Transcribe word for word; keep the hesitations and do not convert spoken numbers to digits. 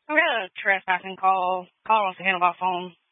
I got a trespassing call. Call off the handle by phone.